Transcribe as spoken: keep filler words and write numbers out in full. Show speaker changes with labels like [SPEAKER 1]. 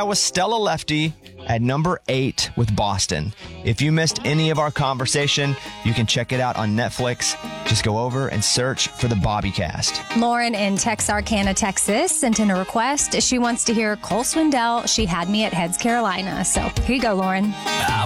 [SPEAKER 1] that was Stella Lefty at number eight with Boston. If you missed any of our conversation, you can check it out on Netflix. Just go over and search for the Bobbycast.
[SPEAKER 2] Lauren in Texarkana, Texas sent in a request. She wants to hear Cole Swindell, She Had Me at Heads, Carolina. So here you go, Lauren.